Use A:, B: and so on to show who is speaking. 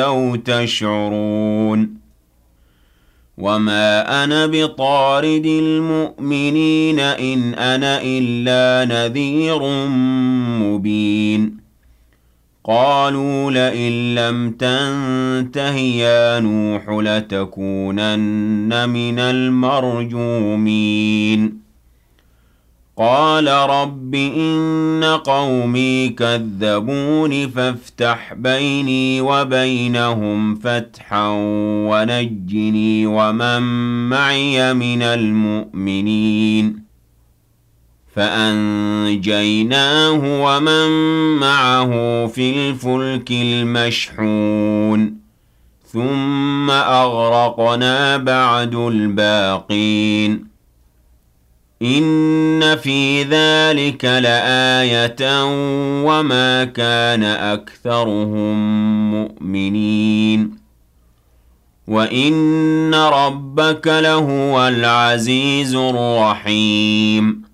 A: أَوْ تَشْعُرُونَ وَمَا أَنَا بِطَارِدِ الْمُؤْمِنِينَ إِنْ أَنَا إِلَّا نَذِيرٌ مُّبِينٌ قَالُوا لَئِن لَّمْ تَنتَهِ يَا نُوحُ لَتَكُونَنَّ مِنَ الْمَرْجُومِينَ قَالَ رَبِّ إِنَّ قَوْمِي كَذَّبُونِ فَافْتَحْ بَيْنِي وَبَيْنَهُمْ فَتْحًا وَنَجِّنِي وَمَن مَّعِيَ مِنَ الْمُؤْمِنِينَ فَأَنجَيْنَاهُ وَمَن مَّعَهُ فِي الْفُلْكِ الْمَشْحُونِ ثُمَّ أَغْرَقْنَا بَعْدُ الْبَاقِينَ إِنَّ فِي ذَلِكَ لَآيَةً وَمَا كَانَ أَكْثَرُهُم مُّؤْمِنِينَ وَإِنَّ رَبَّكَ لَهُوَ الْعَزِيزُ الرَّحِيمُ